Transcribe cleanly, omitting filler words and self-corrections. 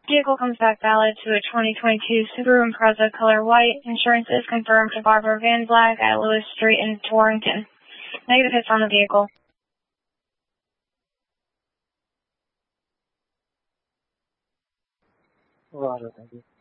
Vehicle comes back valid to a 2022 Subaru Impreza color white. Insurance is confirmed to Barbara Van Black at Lewis Street in Torrington. Negative hits on the vehicle. Roger, thank you.